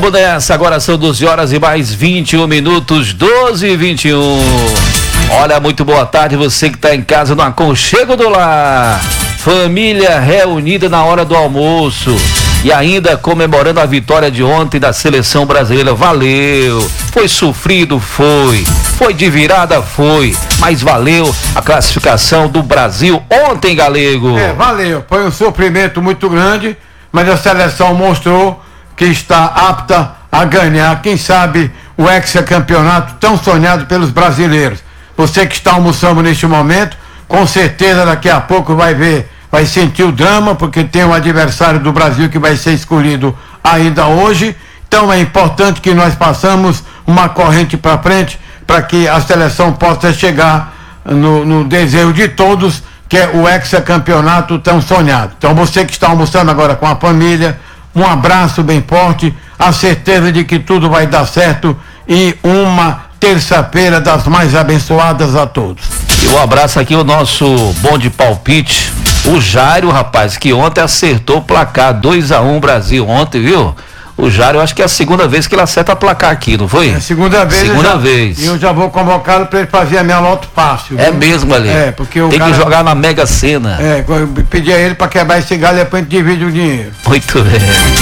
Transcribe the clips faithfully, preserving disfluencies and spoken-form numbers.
Vamos nessa, agora são doze horas e mais vinte e um minutos, doze e vinte e um. Olha, muito boa tarde, você que está em casa no aconchego do lar. Família reunida na hora do almoço e ainda comemorando a vitória de ontem da seleção brasileira. Valeu, foi sofrido, foi, foi de virada, foi, mas valeu a classificação do Brasil ontem, Galego. É, valeu, foi um sofrimento muito grande, mas a seleção mostrou que está apta a ganhar, quem sabe, o hexacampeonato tão sonhado pelos brasileiros. Você que está almoçando neste momento, com certeza daqui a pouco vai ver, vai sentir o drama, porque tem um adversário do Brasil que vai ser escolhido ainda hoje. Então é importante que nós passamos uma corrente para frente, para que a seleção possa chegar no, no desejo de todos, que é o hexacampeonato tão sonhado. Então você que está almoçando agora com a família, um abraço bem forte, a certeza de que tudo vai dar certo e uma terça-feira das mais abençoadas a todos. E um abraço aqui o nosso bom de palpite, o Jário, rapaz, que ontem acertou o placar dois a um Brasil ontem, viu? O Jário, acho que é a segunda vez que ele acerta placar aqui, não foi? É a segunda vez. Segunda eu já, vez. E eu já vou convocá-lo para ele fazer a minha loto fácil. É viu? mesmo, ali. É, porque o Tem cara, que jogar na Mega Sena. É, eu pedi a ele para quebrar esse galho e depois a gente divide o dinheiro. Muito bem.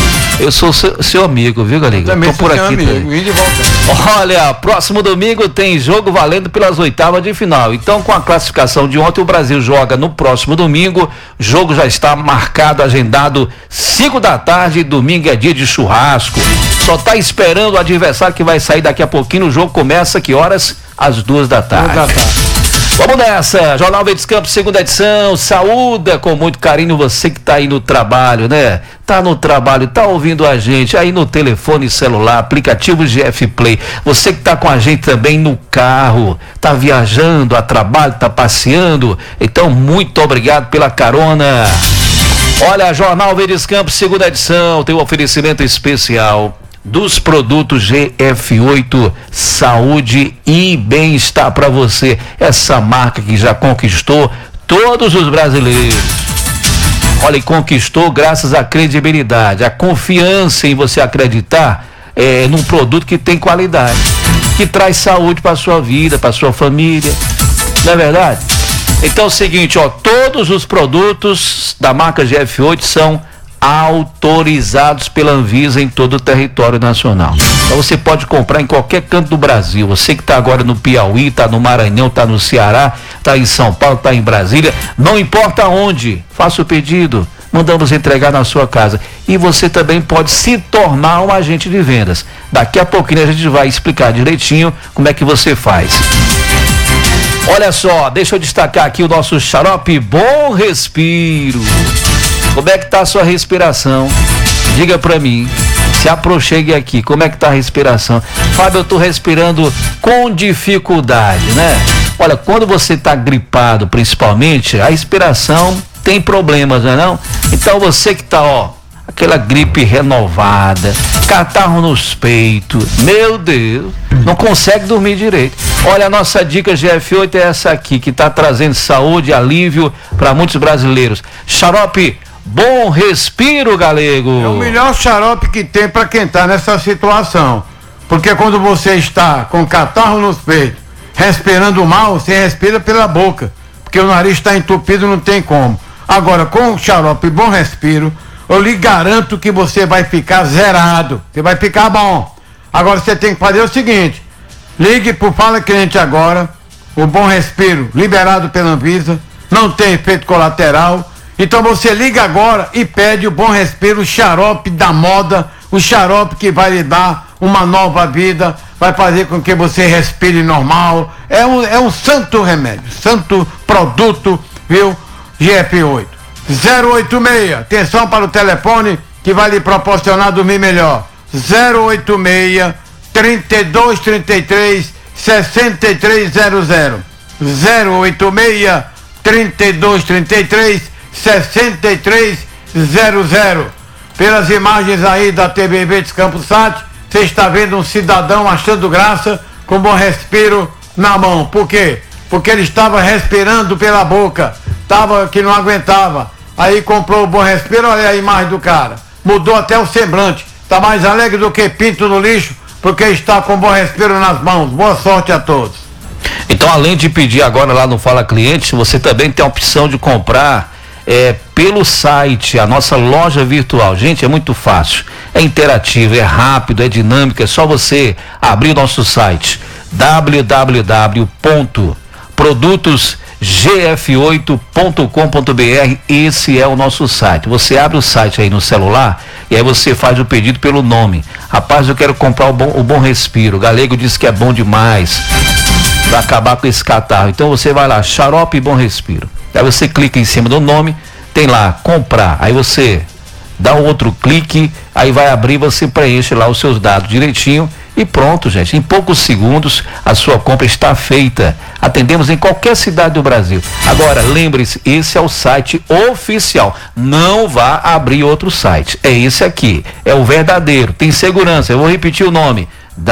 Eu sou seu, seu amigo, viu, Galego? Eu também tô por aqui. Amigo, indo e voltando. Olha, próximo domingo tem jogo valendo pelas oitavas de final. Então, com a classificação de ontem, o Brasil joga no próximo domingo. O jogo já está marcado, agendado cinco da tarde. Domingo é dia de churrasco. Só tá esperando o adversário que vai sair daqui a pouquinho. O jogo começa que horas? Às duas da tarde. Duas da tarde. Vamos nessa, Jornal Verdes Campos, segunda edição, saúda com muito carinho você que tá aí no trabalho, né? Tá no trabalho, tá ouvindo a gente, aí no telefone celular, aplicativo G F Play, você que tá com a gente também no carro, tá viajando a trabalho, tá passeando, então muito obrigado pela carona. Olha, Jornal Verdes Campos, segunda edição, tem um oferecimento especial dos produtos G F oito, saúde e bem-estar para você. Essa marca que já conquistou todos os brasileiros. Olha, e conquistou graças à credibilidade, à confiança em você acreditar é, num produto que tem qualidade, que traz saúde para sua vida, para sua família. Não é verdade? Então é o seguinte, ó, todos os produtos da marca G F oito são autorizados pela Anvisa em todo o território nacional. Então você pode comprar em qualquer canto do Brasil. Você que está agora no Piauí, está no Maranhão, está no Ceará, está em São Paulo, está em Brasília, não importa onde, faça o pedido, mandamos entregar na sua casa. E você também pode se tornar um agente de vendas. Daqui a pouquinho a gente vai explicar direitinho como é que você faz. Olha só, deixa eu destacar aqui o nosso xarope Bom Respiro. Como é que tá a sua respiração? Diga pra mim. Se aproxime aqui, como é que tá a respiração? Fábio, eu tô respirando com dificuldade, né? Olha, quando você tá gripado, principalmente, a respiração tem problemas, não é não? Então você que tá, ó, aquela gripe renovada, catarro nos peitos, meu Deus, não consegue dormir direito. Olha, a nossa dica G F oito é essa aqui, que tá trazendo saúde e alívio para muitos brasileiros. Xarope Bom Respiro, Galego. É o melhor xarope que tem para quem está nessa situação. Porque quando você está com catarro nos peitos, respirando mal, você respira pela boca. Porque o nariz está entupido, não tem como. Agora, com o xarope Bom Respiro, eu lhe garanto que você vai ficar zerado. Você vai ficar bom. Agora você tem que fazer o seguinte: ligue pro Fala Cliente agora. O Bom Respiro, liberado pela Anvisa, não tem efeito colateral. Então você liga agora e pede o Bom Respiro, o xarope da moda, o xarope que vai lhe dar uma nova vida, vai fazer com que você respire normal. É um, é um santo remédio, santo produto, viu? G F oito. zero oito seis, atenção para o telefone que vai lhe proporcionar dormir melhor. zero oito seis, trinta e dois, trinta e três, sessenta e três zero zero. zero oito seis, trinta e dois, trinta e três, sessenta e três zero zero. Pelas imagens aí da T V Verdes Campos Sat, você está vendo um cidadão achando graça com Bom Respiro na mão. Por quê? Porque ele estava respirando pela boca, estava que não aguentava. Aí comprou o Bom Respiro, olha a imagem do cara, mudou até o semblante, está mais alegre do que pinto no lixo, porque está com bom respiro nas mãos. Boa sorte a todos. Então, além de pedir agora lá no Fala Cliente, você também tem a opção de comprar é, pelo site, a nossa loja virtual. Gente, é muito fácil, é interativo, é rápido, é dinâmico, é só você abrir o nosso site w w w ponto produtos g f oito ponto com ponto b r. Esse é o nosso site. Você abre o site aí no celular e aí você faz o pedido pelo nome. Rapaz, eu quero comprar o bom, o bom respiro. O Galego disse que é bom demais para acabar com esse catarro. Então você vai lá, xarope Bom Respiro. Aí você clica em cima do nome, tem lá comprar. Aí você dá um outro clique, aí vai abrir, você preenche lá os seus dados direitinho e pronto, gente. Em poucos segundos a sua compra está feita. Atendemos em qualquer cidade do Brasil. Agora, lembre-se, esse é o site oficial. Não vá abrir outro site. É esse aqui. É o verdadeiro. Tem segurança. Eu vou repetir o nome.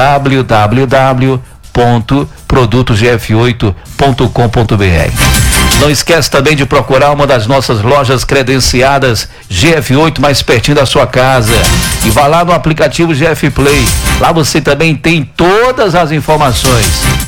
w w w ponto produtos g f oito ponto com ponto b r. Não esquece também de procurar uma das nossas lojas credenciadas G F oito mais pertinho da sua casa. E vá lá no aplicativo G F Play. Lá você também tem todas as informações.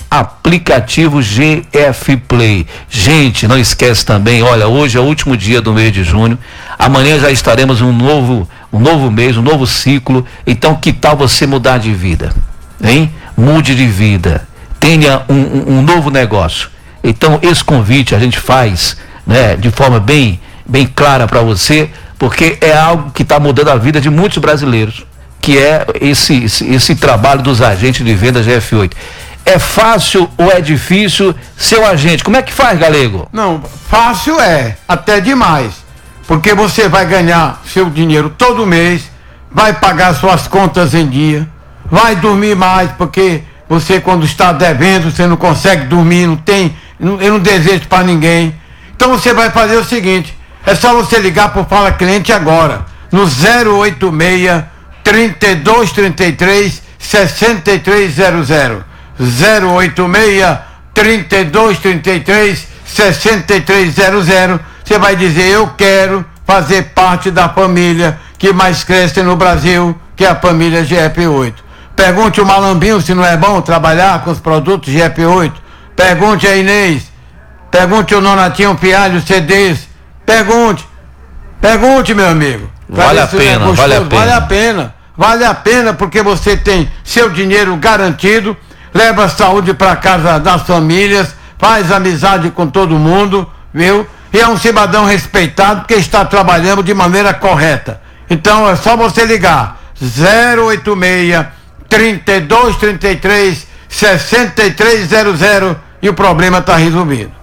Aplicativo G F Play. Gente, não esquece também, olha, hoje é o último dia do mês de junho. Amanhã já estaremos um novo, um novo mês, um novo ciclo. Então, que tal você mudar de vida? Hein? Mude de vida. Tenha um, um, um novo negócio. Então, esse convite a gente faz, né, de forma bem, bem clara para você, porque é algo que está mudando a vida de muitos brasileiros, que é esse, esse, esse trabalho dos agentes de venda G F oito. É fácil ou é difícil ser um agente? Como é que faz, Galego? Não, fácil é, até demais, porque você vai ganhar seu dinheiro todo mês, vai pagar suas contas em dia, vai dormir mais, porque você, quando está devendo, você não consegue dormir, não tem, eu não desejo para ninguém. Então você vai fazer o seguinte, é só você ligar para o Fala Cliente agora, no zero oito seis, trinta e dois, trinta e três, sessenta e três zero zero. zero oito seis, trinta e dois, trinta e três, sessenta e três zero zero. Você vai dizer, eu quero fazer parte da família que mais cresce no Brasil, que é a família G F oito. Pergunte o Malambinho se não é bom trabalhar com os produtos G F oito. Pergunte a Inês. Pergunte o Nonatinho Pialho C Ds. Pergunte. Pergunte, meu amigo. Vale a pena, é vale a pena. Vale a pena. Vale a pena porque você tem seu dinheiro garantido, leva a saúde para casa das famílias, faz amizade com todo mundo, viu? E é um cidadão respeitado porque está trabalhando de maneira correta. Então é só você ligar. zero oito seis, trinta e dois, trinta e três, sessenta e três zero zero e o problema está resolvido.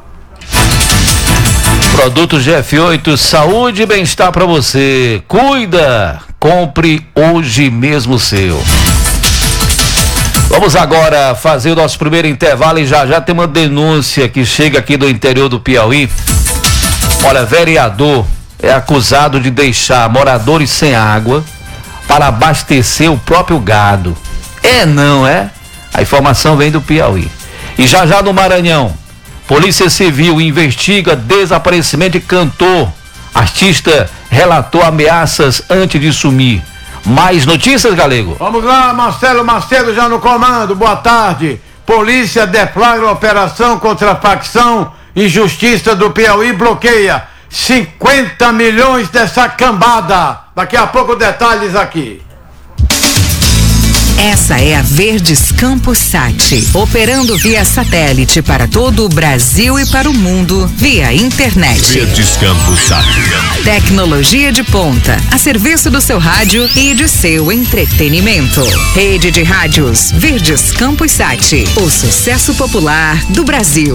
Produto G F oito, saúde e bem-estar para você. Cuida, compre hoje mesmo o seu. Vamos agora fazer o nosso primeiro intervalo e já já tem uma denúncia que chega aqui do interior do Piauí. Olha, vereador é acusado de deixar moradores sem água para abastecer o próprio gado. É, não é? A informação vem do Piauí. E já já no Maranhão, Polícia Civil investiga desaparecimento de cantor. Artista relatou ameaças antes de sumir. Mais notícias, Galego? Vamos lá, Marcelo Macedo já no comando, boa tarde. Polícia deflagra operação contra a facção Injustiça do Piauí, bloqueia cinquenta milhões dessa cambada. Daqui a pouco detalhes aqui. Essa é a Verdes Campos Sat, operando via satélite para todo o Brasil e para o mundo via internet. Verdes Campos Sat. Tecnologia de ponta, a serviço do seu rádio e de seu entretenimento. Rede de rádios Verdes Campos Sat, o sucesso popular do Brasil.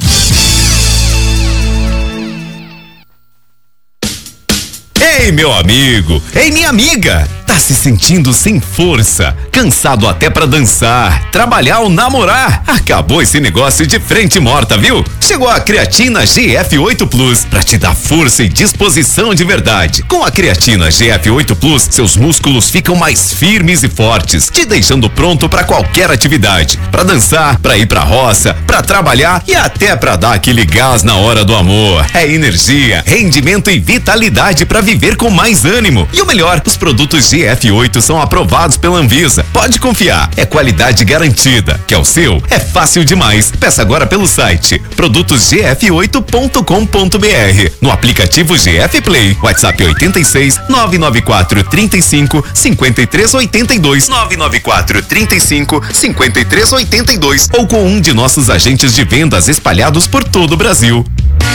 Ei, meu amigo! Ei, minha amiga! Tá se sentindo sem força, cansado até pra dançar, trabalhar ou namorar? Acabou esse negócio de frente morta, viu? Chegou a creatina G F oito Plus pra te dar força e disposição de verdade. Com a creatina G F oito Plus, seus músculos ficam mais firmes e fortes, te deixando pronto pra qualquer atividade. Pra dançar, pra ir pra roça, pra trabalhar e até pra dar aquele gás na hora do amor. É energia, rendimento e vitalidade pra viver com mais ânimo. E o melhor, os produtos G G F oito são aprovados pela Anvisa. Pode confiar, é qualidade garantida. Quer o seu? É fácil demais. Peça agora pelo site produtos g f oito ponto com ponto b r, no aplicativo G F Play, WhatsApp oitenta e seis, nove nove quatro, trinta e cinco, cinquenta e três oitenta e dois, nove nove quatro, trinta e cinco, cinquenta e três oitenta e dois, ou com um de nossos agentes de vendas espalhados por todo o Brasil.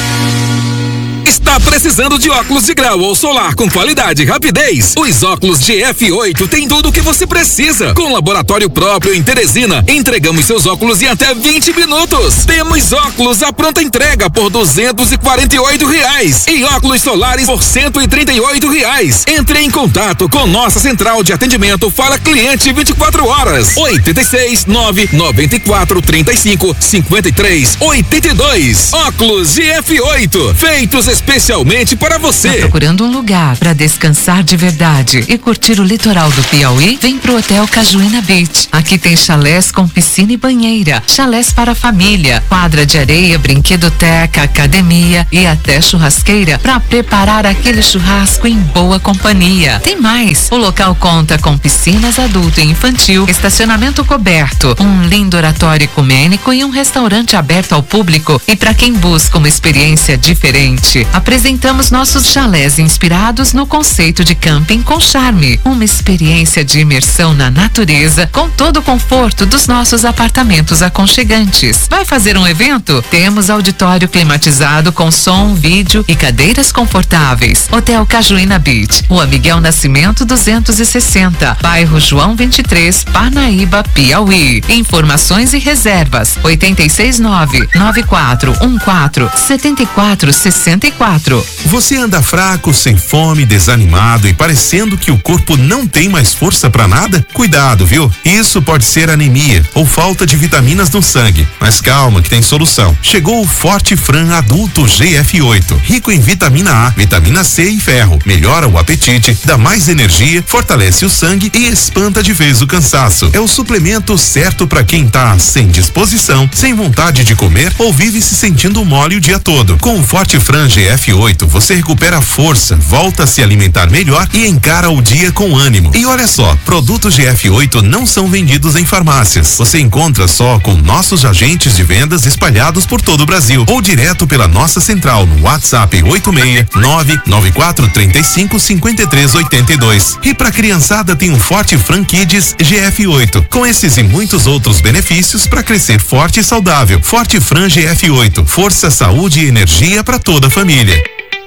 Está precisando de óculos de grau ou solar com qualidade e rapidez? Os óculos G F oito têm tudo o que você precisa. Com laboratório próprio em Teresina, entregamos seus óculos em até vinte minutos. Temos óculos à pronta entrega por duzentos e quarenta e oito reais e óculos solares por cento e trinta e oito reais. Entre em contato com nossa central de atendimento Fala Cliente vinte e quatro horas. oitenta e seis, nove, noventa e quatro, trinta e cinco, cinquenta e três, oitenta e dois. Óculos G F oito, feitos especialmente para você. Tá procurando um lugar para descansar de verdade e curtir o litoral do Piauí? Vem pro Hotel Cajuína Beach. Aqui tem chalés com piscina e banheira, chalés para a família, quadra de areia, brinquedoteca, academia e até churrasqueira para preparar aquele churrasco em boa companhia. Tem mais, o local conta com piscinas adulto e infantil, estacionamento coberto, um lindo oratório ecumênico e um restaurante aberto ao público. E para quem busca uma experiência diferente, apresentamos nossos chalés inspirados no conceito de camping com charme, uma experiência de imersão na natureza com todo o conforto dos nossos apartamentos aconchegantes. Vai fazer um evento? Temos auditório climatizado com som, vídeo e cadeiras confortáveis. Hotel Cajuína Beach, Rua Miguel Nascimento duzentos e sessenta, bairro João vinte e três, Parnaíba, Piauí. Informações e reservas oitenta e seis, nove, nove quatro um quatro, sete quatro seis quatro. Você anda fraco, sem fome, desanimado e parecendo que o corpo não tem mais força pra nada? Cuidado, viu? Isso pode ser anemia ou falta de vitaminas no sangue. Mas calma que tem solução. Chegou o Forte Fran Adulto G F oito, rico em vitamina A, vitamina C e ferro. Melhora o apetite, dá mais energia, fortalece o sangue e espanta de vez o cansaço. É o suplemento certo pra quem tá sem disposição, sem vontade de comer ou vive se sentindo mole o dia todo. Com o Forte Fran G F oito, você recupera força, volta a se alimentar melhor e encara o dia com ânimo. E olha só, produtos G F oito não são vendidos em farmácias. Você encontra só com nossos agentes de vendas espalhados por todo o Brasil ou direto pela nossa central no WhatsApp oito seis, nove nove quatro três cinco, cinco três oito dois. E pra criançada tem um Forte Fran Kids G F oito, com esses e muitos outros benefícios para crescer forte e saudável. Forte Fran G F oito, força, saúde e energia para toda a família.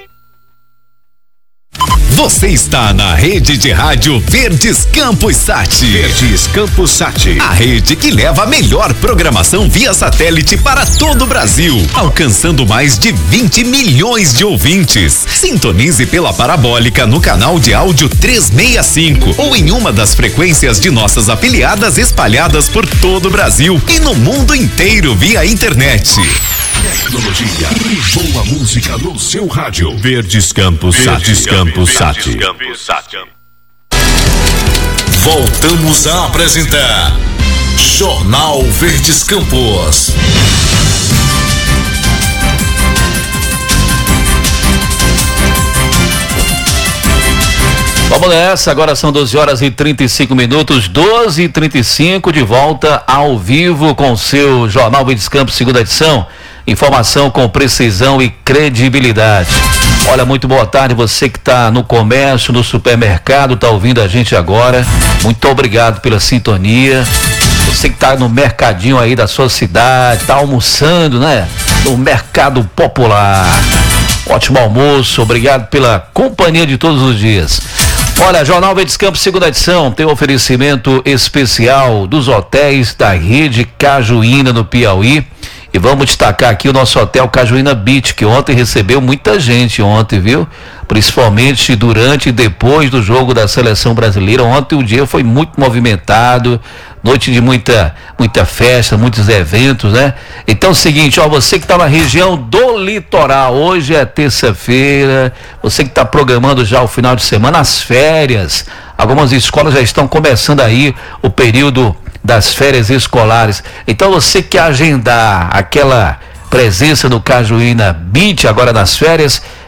Você está na rede de rádio Verdes Campos Sat. Verdes Campos Sat. A rede que leva a melhor programação via satélite para todo o Brasil, alcançando mais de vinte milhões de ouvintes. Sintonize pela parabólica no canal de áudio trezentos e sessenta e cinco ou em uma das frequências de nossas afiliadas espalhadas por todo o Brasil e no mundo inteiro via internet. Tecnologia e boa música no seu rádio. Verdes Campos Sat. Verdes Campos Sat. Voltamos a apresentar Jornal Verdes Campos. Vamos nessa, agora são doze horas e trinta e cinco minutos, doze e trinta e cinco, de volta ao vivo com o seu Jornal Verdes Campos, segunda edição. Informação com precisão e credibilidade. Olha, muito boa tarde, você que está no comércio, no supermercado, está ouvindo a gente agora. Muito obrigado pela sintonia. Você que está no mercadinho aí da sua cidade, está almoçando, né? No mercado popular. Ótimo almoço, obrigado pela companhia de todos os dias. Olha, Jornal Verdes Campos, segunda edição, tem um oferecimento especial dos hotéis da rede Cajuína no Piauí. E vamos destacar aqui o nosso Hotel Cajuína Beach, que ontem recebeu muita gente ontem, viu? Principalmente durante e depois do jogo da seleção brasileira. Ontem o dia foi muito movimentado, noite de muita, muita festa, muitos eventos, né? Então é o seguinte, ó, você que está na região do litoral, hoje é terça-feira, você que está programando já o final de semana, as férias, algumas escolas já estão começando aí o período das férias escolares. Então você quer agendar aquela presença no Cajuína Beach agora nas férias,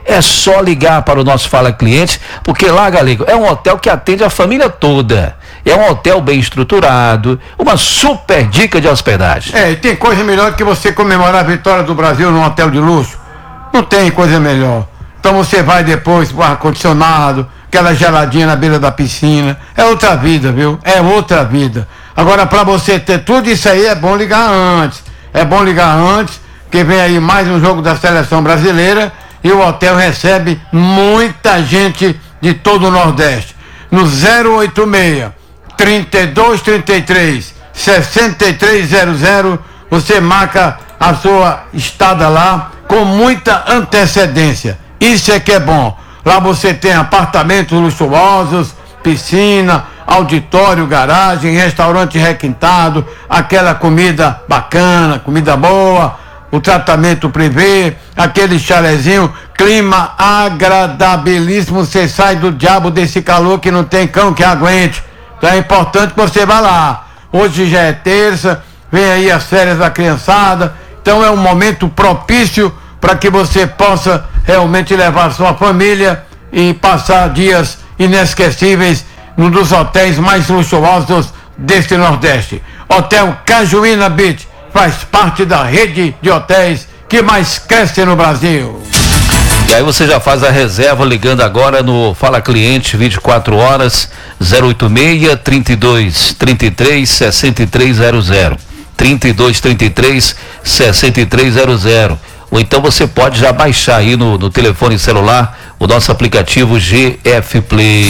É só ligar para o nosso Fala Cliente, porque lá, galego, é um hotel que atende a família toda. É um hotel bem estruturado, uma super dica de hospedagem. É, e tem coisa melhor que você comemorar a vitória do Brasil num hotel de luxo. Não tem coisa melhor. Então você vai depois pro ar-condicionado, aquela geladinha na beira da piscina. É outra vida, viu? É outra vida. Agora, para você ter tudo isso aí, é bom ligar antes. É bom ligar antes, que vem aí mais um jogo da seleção brasileira e o hotel recebe muita gente de todo o Nordeste. No zero oito seis, trinta e dois, trinta e três, sessenta e três zero zero, você marca a sua estada lá com muita antecedência. Isso é que é bom. Lá você tem apartamentos luxuosos, piscina, auditório, garagem, restaurante requintado, aquela comida bacana, comida boa, o tratamento privê, aquele chalezinho, clima agradabilíssimo. Você sai do diabo desse calor que não tem cão que aguente. Então é importante que você vá lá. Hoje já é terça, vem aí as férias da criançada, então é um momento propício para que você possa realmente levar sua família e passar dias inesquecíveis num dos hotéis mais luxuosos deste Nordeste. Hotel Cajuína Beach faz parte da rede de hotéis que mais cresce no Brasil. E aí você já faz a reserva ligando agora no Fala Cliente vinte e quatro horas, zero oito seis, trinta e dois, trinta e três, sessenta e três zero zero, trinta e dois, trinta e três, sessenta e três zero zero. Ou então você pode já baixar aí no, no telefone celular o nosso aplicativo G F Play.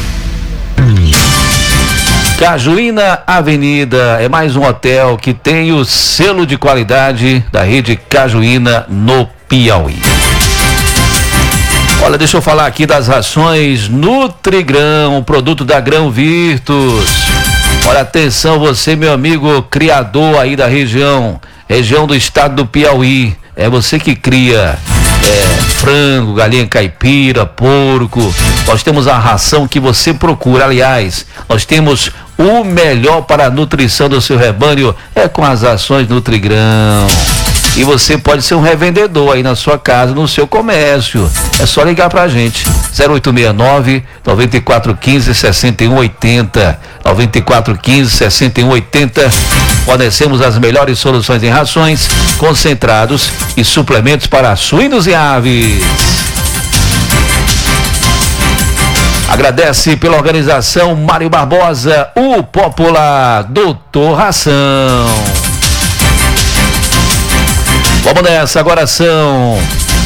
Cajuína Avenida é mais um hotel que tem o selo de qualidade da rede Cajuína no Piauí. Olha, deixa eu falar aqui das rações Nutrigrão, produto da Grão Virtus. Olha, atenção você, meu amigo criador aí da região, região do estado do Piauí. É você que cria é, frango, galinha caipira, porco. Nós temos a ração que você procura. Aliás, nós temos o melhor para a nutrição do seu rebanho, é com as rações Nutrigrão. E você pode ser um revendedor aí na sua casa, no seu comércio. É só ligar pra gente. zero oito seis nove, nove quatro um cinco, seis um oito zero. nove quatro um cinco, seis um oito zero. Fornecemos as melhores soluções em rações, concentrados e suplementos para suínos e aves. Agradece pela organização Mário Barbosa, o popular Doutor Ração. Vamos nessa, agora são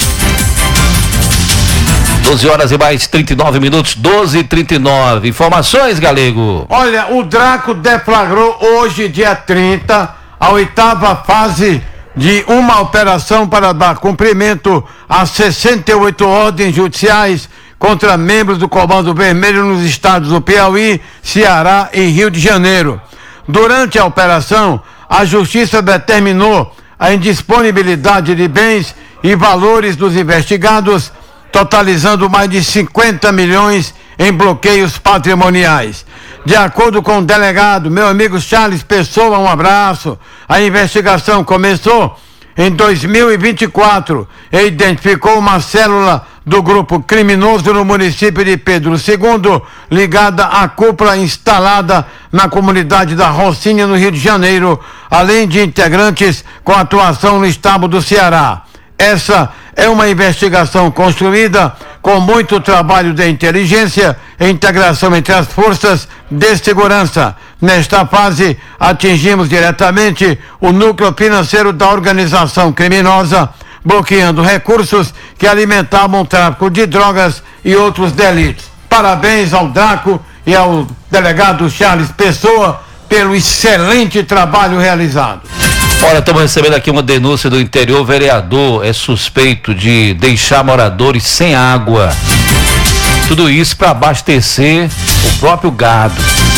doze horas e mais trinta e nove minutos, doze e trinta e nove. Informações, Galego? Olha, o Draco deflagrou hoje, dia trinta, a oitava fase de uma operação para dar cumprimento a sessenta e oito ordens judiciais contra membros do Comando Vermelho nos estados do Piauí, Ceará e Rio de Janeiro. Durante a operação, a Justiça determinou a indisponibilidade de bens e valores dos investigados, totalizando mais de cinquenta milhões em bloqueios patrimoniais. De acordo com o delegado, meu amigo Charles Pessoa, um abraço, a investigação começou em dois mil e vinte e quatro e identificou uma célula do grupo criminoso no município de Pedro segundo, ligada à cúpula instalada na comunidade da Rocinha, no Rio de Janeiro, além de integrantes com atuação no estado do Ceará. Essa é uma investigação construída com muito trabalho de inteligência e integração entre as forças de segurança. Nesta fase, atingimos diretamente o núcleo financeiro da organização criminosa, bloqueando recursos que alimentavam o tráfico de drogas e outros delitos. Parabéns ao Draco e ao delegado Charles Pessoa pelo excelente trabalho realizado. Olha, estamos recebendo aqui uma denúncia do interior. O vereador é suspeito de deixar moradores sem água. Tudo isso para abastecer o próprio gado.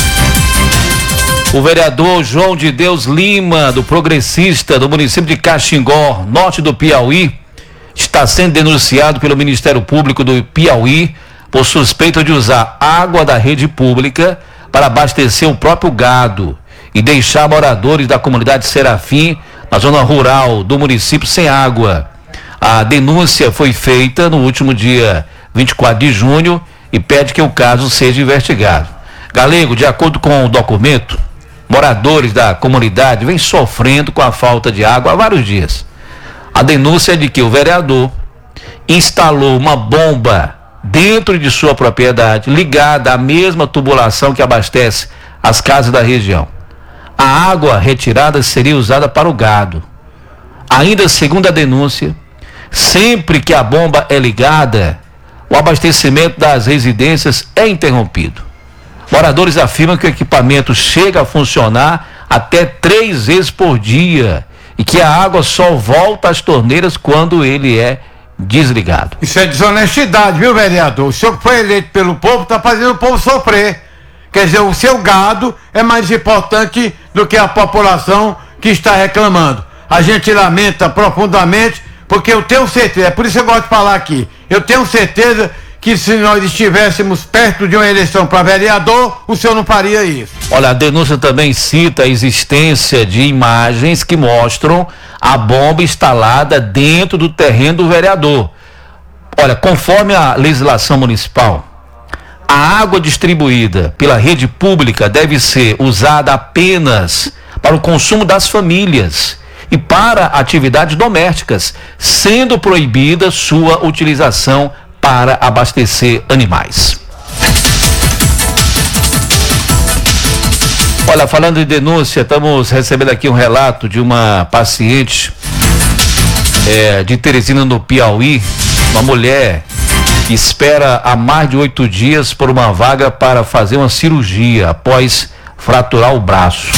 O vereador João de Deus Lima, do Progressista, do município de Caxingó, norte do Piauí, está sendo denunciado pelo Ministério Público do Piauí por suspeita de usar água da rede pública para abastecer o próprio gado e deixar moradores da comunidade Serafim, na zona rural do município, sem água. A denúncia foi feita no último dia vinte e quatro de junho e pede que o caso seja investigado. Galego, de acordo com o documento, moradores da comunidade vêm sofrendo com a falta de água há vários dias. A denúncia é de que o vereador instalou uma bomba dentro de sua propriedade, ligada à mesma tubulação que abastece as casas da região. A água retirada seria usada para o gado. Ainda segundo a denúncia, sempre que a bomba é ligada, o abastecimento das residências é interrompido. Moradores afirmam que o equipamento chega a funcionar até três vezes por dia e que a água só volta às torneiras quando ele é desligado. Isso é desonestidade, viu, vereador? O senhor que foi eleito pelo povo está fazendo o povo sofrer. Quer dizer, o seu gado é mais importante do que a população que está reclamando. A gente lamenta profundamente, porque eu tenho certeza, é por isso que eu gosto de falar aqui, eu tenho certeza que se nós estivéssemos perto de uma eleição para vereador, o senhor não faria isso. Olha, a denúncia também cita a existência de imagens que mostram a bomba instalada dentro do terreno do vereador. Olha, conforme a legislação municipal, a água distribuída pela rede pública deve ser usada apenas para o consumo das famílias e para atividades domésticas, sendo proibida sua utilização para abastecer animais. Olha, falando de denúncia, estamos recebendo aqui um relato de uma paciente é, de Teresina, no Piauí, uma mulher que espera há mais de oito dias por uma vaga para fazer uma cirurgia após fraturar o braço.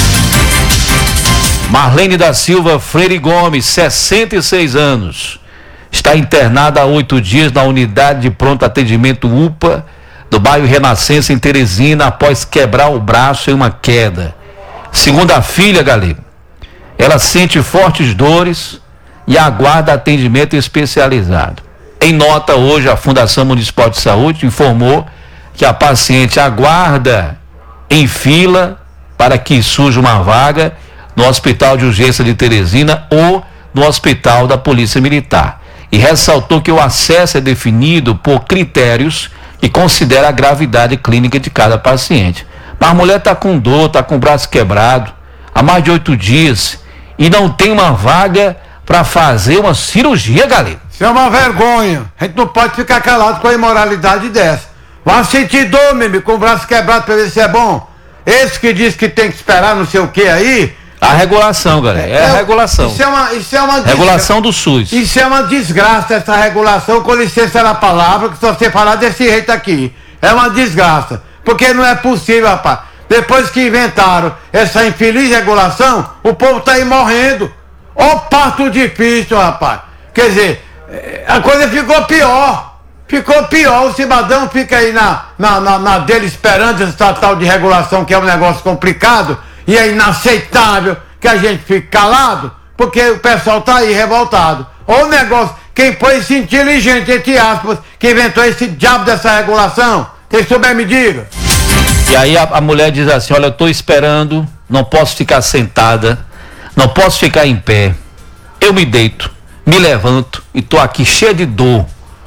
Marlene da Silva Freire Gomes, sessenta e seis anos, está internada há oito dias na unidade de pronto atendimento U P A do bairro Renascença, em Teresina, após quebrar o braço em uma queda. Segundo a filha, Galego, ela sente fortes dores e aguarda atendimento especializado. Em nota, hoje, a Fundação Municipal de Saúde informou que a paciente aguarda em fila para que surja uma vaga no Hospital de Urgência de Teresina ou no Hospital da Polícia Militar. E ressaltou que o acesso é definido por critérios que considera a gravidade clínica de cada paciente. Mas a mulher está com dor, está com o braço quebrado há mais de oito dias e não tem uma vaga para fazer uma cirurgia, galera. Isso é uma vergonha. A gente não pode ficar calado com a imoralidade dessa. Vai sentir dor, meu amigo, com o braço quebrado para ver se é bom. Esse que diz que tem que esperar não sei o que aí. A regulação, galera, é, é a regulação. Isso é uma, isso é uma regulação do SUS. Isso é uma desgraça, essa regulação, com licença na palavra, que só você falar desse jeito aqui. É uma desgraça. Porque não é possível, rapaz. Depois que inventaram essa infeliz regulação, o povo tá aí morrendo. Ó, parto difícil, rapaz. Quer dizer, a coisa ficou pior. Ficou pior. O cidadão fica aí na, na, na, na dele esperando essa tal de regulação, que é um negócio complicado. E é inaceitável que a gente fique calado, porque o pessoal tá aí revoltado. Ou o negócio, quem foi esse inteligente, entre aspas, que inventou esse diabo dessa regulação? Quem souber me diga. E aí a, a mulher diz assim, olha, eu tô esperando, não posso ficar sentada, não posso ficar em pé. Eu me deito, me levanto e tô aqui cheia de dor,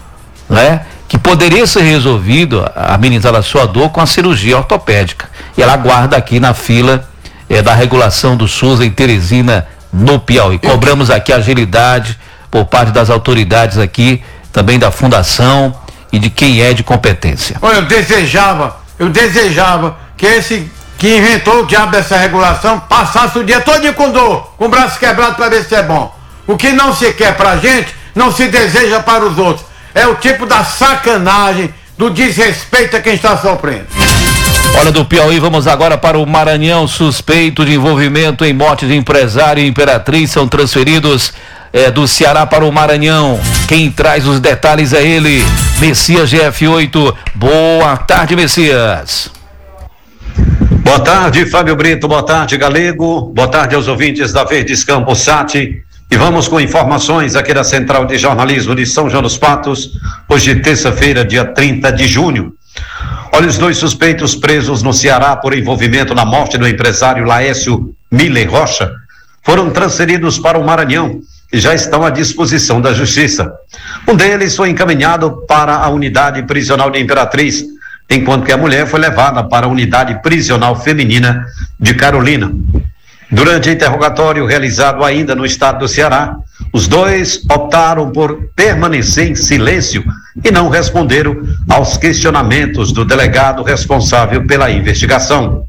né? Que poderia ser resolvido, amenizar a sua dor com a cirurgia ortopédica. E ela aguarda aqui na fila É, da regulação do SUS em Teresina, no Piauí. Cobramos aqui agilidade por parte das autoridades aqui, também da fundação e de quem é de competência. Olha, eu desejava, eu desejava que esse que inventou o diabo dessa regulação passasse o dia todo com dor, com o braço quebrado para ver se é bom. O que não se quer pra gente, não se deseja para os outros. É o tipo da sacanagem, do desrespeito a quem está sofrendo. Olha, do Piauí, vamos agora para o Maranhão. Suspeito de envolvimento em morte de empresário e Imperatriz são transferidos é, do Ceará para o Maranhão. Quem traz os detalhes é ele, Messias G F oito. Boa tarde, Messias. Boa tarde, Fábio Brito. Boa tarde, Galego. Boa tarde aos ouvintes da Verdes Campos Sat. E vamos com informações aqui da Central de Jornalismo de São João dos Patos, hoje terça-feira, dia trinta de junho. Olha, os dois suspeitos presos no Ceará por envolvimento na morte do empresário Laércio Miller Rocha foram transferidos para o Maranhão. já estão à disposição da Justiça. Um deles foi encaminhado para a unidade prisional de Imperatriz, enquanto que a mulher foi levada para a unidade prisional feminina de Carolina. Durante o interrogatório realizado ainda no estado do Ceará, os dois optaram por permanecer em silêncio e não responderam aos questionamentos do delegado responsável pela investigação.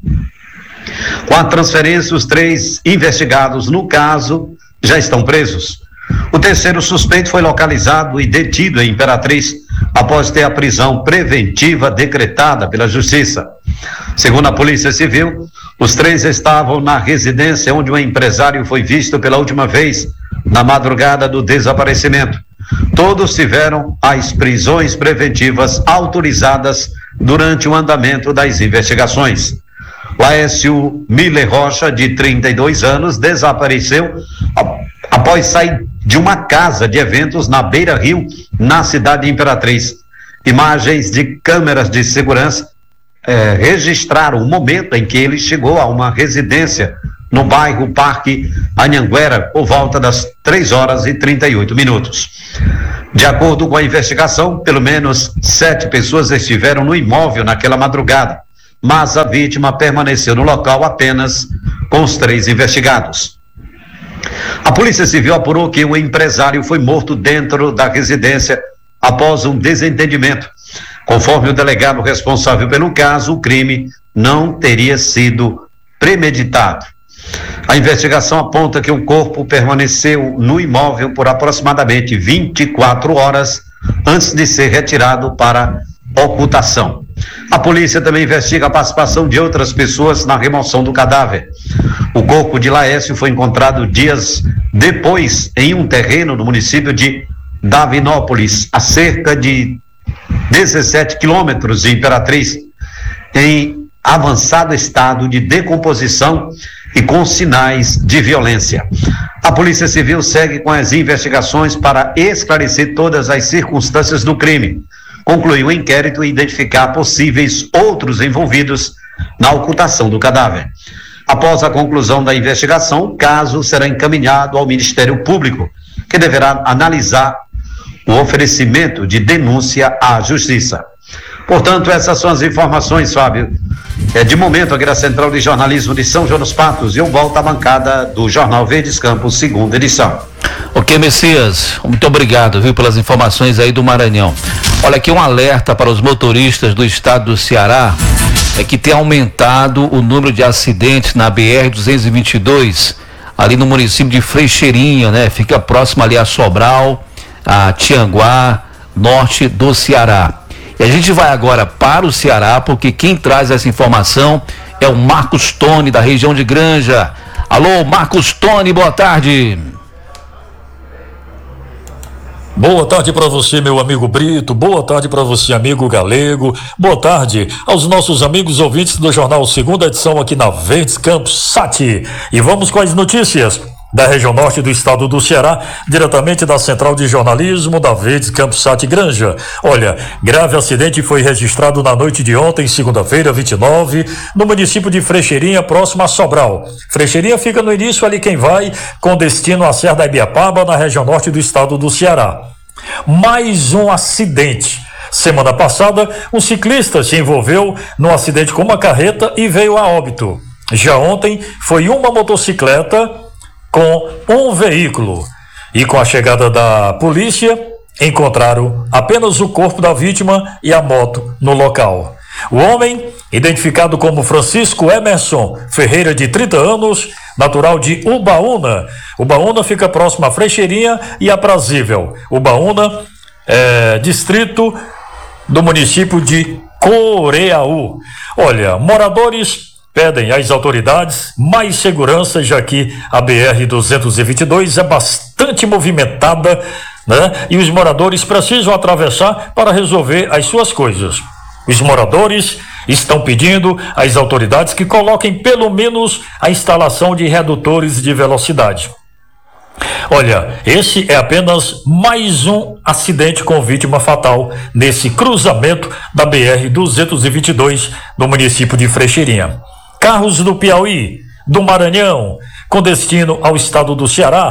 Com a transferência, os três investigados no caso já estão presos. O terceiro suspeito foi localizado e detido em Imperatriz após ter a prisão preventiva decretada pela Justiça. Segundo a Polícia Civil, os três estavam na residência onde o empresário foi visto pela última vez na madrugada do desaparecimento. Todos tiveram as prisões preventivas autorizadas durante o andamento das investigações. Laércio Miller Rocha, de trinta e dois anos, desapareceu após sair de uma casa de eventos na Beira Rio, na cidade de Imperatriz. Imagens de câmeras de segurança eh, registraram o momento em que ele chegou a uma residência no bairro Parque Anhanguera, por volta das três horas e trinta e oito minutos. De acordo com a investigação, pelo menos sete pessoas estiveram no imóvel naquela madrugada, mas a vítima permaneceu no local apenas com os três investigados. A Polícia Civil apurou que o empresário foi morto dentro da residência após um desentendimento. Conforme o delegado responsável pelo caso, o crime não teria sido premeditado. A investigação aponta que o corpo permaneceu no imóvel por aproximadamente vinte e quatro horas antes de ser retirado para ocultação. A polícia também investiga a participação de outras pessoas na remoção do cadáver. O corpo de Laércio foi encontrado dias depois em um terreno no município de Davinópolis, a cerca de dezessete quilômetros de Imperatriz, em avançado estado de decomposição e com sinais de violência. A Polícia Civil segue com as investigações para esclarecer todas as circunstâncias do crime, concluir o inquérito e identificar possíveis outros envolvidos na ocultação do cadáver. Após a conclusão da investigação, o caso será encaminhado ao Ministério Público, que deverá analisar o oferecimento de denúncia à Justiça. Portanto, essas são as informações, Fábio. É, de momento, aqui da Central de Jornalismo de São João dos Patos, eu volto à bancada do Jornal Verdes Campos, segunda edição. Ok, Messias, muito obrigado, viu, pelas informações aí do Maranhão. Olha aqui um alerta para os motoristas do estado do Ceará, é que tem aumentado o número de acidentes na B R duzentos e vinte e dois, ali no município de Frecheirinha, né? Fica próximo ali a Sobral, a Tianguá, norte do Ceará. E a gente vai agora para o Ceará, porque quem traz essa informação é o Marcos Tony, da região de Granja. Alô, Marcos Tony, boa tarde. Boa tarde para você, meu amigo Brito. Boa tarde para você, amigo Galego. Boa tarde aos nossos amigos ouvintes do Jornal Segunda Edição aqui na Verdes Campos Sati. E vamos com as notícias da região norte do estado do Ceará, diretamente da Central de Jornalismo da Verdes Campos Sati Granja. Olha, grave acidente foi registrado na noite de ontem, segunda-feira, vinte e nove, no município de Frecheirinha, próximo a Sobral. Frecheirinha fica no início ali quem vai, com destino à Serra da Ibiapaba, na região norte do estado do Ceará. Mais um acidente. Semana passada, um ciclista se envolveu num acidente com uma carreta e veio a óbito. Já ontem, foi uma motocicleta com um veículo. E com a chegada da polícia, encontraram apenas o corpo da vítima e a moto no local. O homem, identificado como Francisco Emerson Ferreira, de trinta anos, natural de Ubaúna. Ubaúna fica próximo a Frecheirinha e Aprazível. Ubaúna é distrito do município de Coreaú. Olha, moradores pedem às autoridades mais segurança, já que a B R duzentos e vinte e dois é bastante movimentada, né? E os moradores precisam atravessar para resolver as suas coisas. Os moradores estão pedindo às autoridades que coloquem pelo menos a instalação de redutores de velocidade. Olha, esse é apenas mais um acidente com vítima fatal nesse cruzamento da B R duzentos e vinte e dois no município de Frecheirinha. Carros do Piauí, do Maranhão, com destino ao estado do Ceará,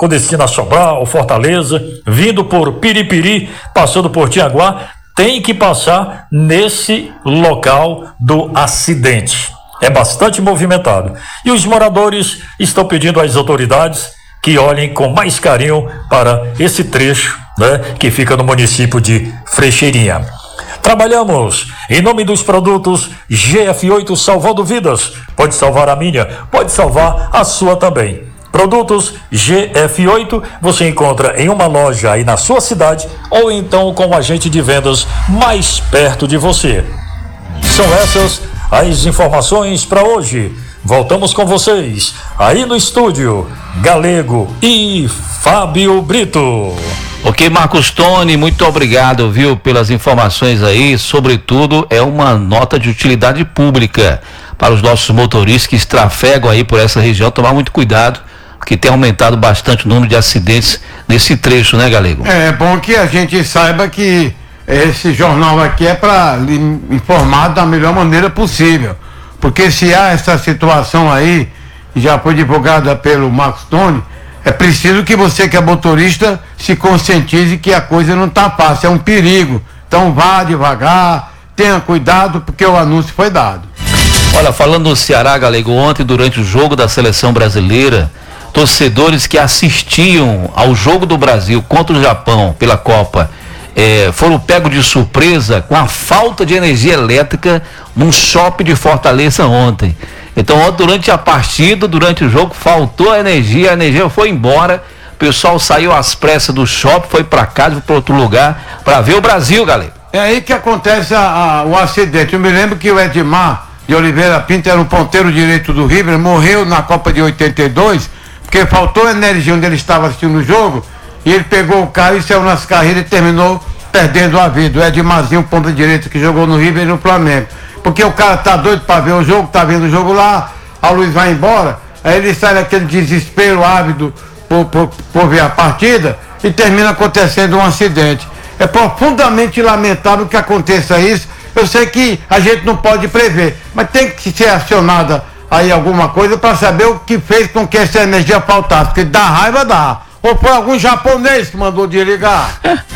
com destino a Sobral, Fortaleza, vindo por Piripiri, passando por Tianguá, tem que passar nesse local do acidente. É bastante movimentado. E os moradores estão pedindo às autoridades que olhem com mais carinho para esse trecho, né, que fica no município de Frecheirinha. Trabalhamos em nome dos produtos G F oito salvando vidas. Pode salvar a minha, pode salvar a sua também. Produtos G F oito você encontra em uma loja aí na sua cidade ou então com um agente de vendas mais perto de você. São essas as informações para hoje. Voltamos com vocês aí no estúdio, Galego e Fábio Brito. Ok, Marcos Tony, muito obrigado, viu, pelas informações aí. Sobretudo, é uma nota de utilidade pública para os nossos motoristas que trafegam aí por essa região. Tomar muito cuidado, porque tem aumentado bastante o número de acidentes nesse trecho, né, Galego? É bom que a gente saiba que esse jornal aqui é para lhe informar da melhor maneira possível. Porque se há essa situação aí, que já foi divulgada pelo Marcos Tony, é preciso que você que é motorista se conscientize que a coisa não está fácil, é um perigo. Então vá devagar, tenha cuidado, porque o anúncio foi dado. Olha, falando no Ceará, Galego, ontem durante o jogo da seleção brasileira, torcedores que assistiam ao jogo do Brasil contra o Japão pela Copa, eh, foram pegos de surpresa com a falta de energia elétrica num shopping de Fortaleza ontem. Então, durante a partida, durante o jogo, faltou a energia, a energia foi embora, o pessoal saiu às pressas do shopping, foi para casa, foi para outro lugar, para ver o Brasil, galera. É aí que acontece a, a, o acidente. Eu me lembro que o Edmar de Oliveira Pinto era um ponteiro direito do River, morreu na Copa de oitenta e dois, porque faltou energia onde ele estava assistindo o jogo, e ele pegou o carro e saiu nas carreiras e terminou perdendo a vida. O Edmarzinho, ponta direita, que jogou no River e no Flamengo. Porque o cara tá doido para ver o jogo, tá vendo o jogo lá, a luz vai embora, aí ele sai daquele desespero ávido por, por, por ver a partida e termina acontecendo um acidente. É profundamente lamentável que aconteça isso. Eu sei que a gente não pode prever, mas tem que ser acionada aí alguma coisa para saber o que fez com que essa energia faltasse, porque dá raiva, dá. Ou foi algum japonês que mandou desligar?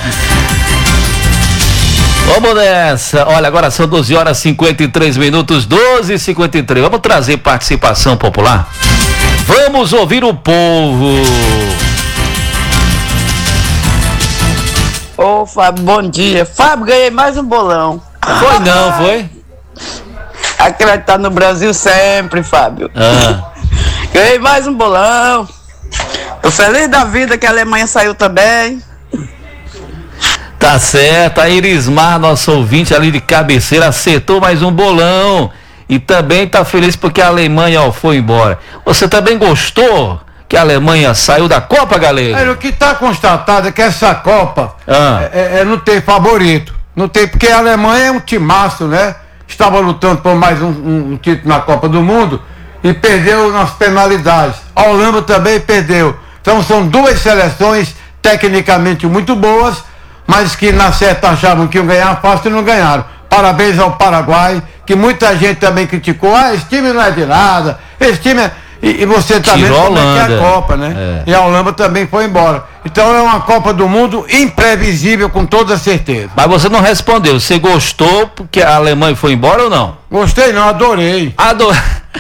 Vamos nessa. Olha, agora são doze horas e cinquenta e três minutos, doze e cinquenta e três. Vamos trazer participação popular? Vamos ouvir o povo. Ô, Fábio, bom dia. Fábio, ganhei mais um bolão. Foi não, foi? Acreditar no Brasil sempre, Fábio. Ah. Ganhei mais um bolão. Tô feliz da vida que a Alemanha saiu também. Tá certo, a Irismar, nosso ouvinte ali de cabeceira, acertou mais um bolão. E também tá feliz porque a Alemanha, ó, foi embora. Você também gostou que a Alemanha saiu da Copa, galera? É, o que tá constatado é que essa Copa ah. é, é, não tem favorito. Não tem, porque a Alemanha é um timaço, né? Estava lutando por mais um, um, um título na Copa do Mundo e perdeu nas penalidades. A Holanda também perdeu. Então são duas seleções tecnicamente muito boas, mas que na certa achavam que iam ganhar fácil e não ganharam. Parabéns ao Paraguai, que muita gente também criticou. Ah, esse time não é de nada, esse time é... E, e você tá vendo como é que é a Copa, né? É. E a Holanda também foi embora. Então é uma Copa do Mundo imprevisível, com toda certeza. Mas você não respondeu, você gostou porque a Alemanha foi embora ou não? Gostei não, adorei. Adorei.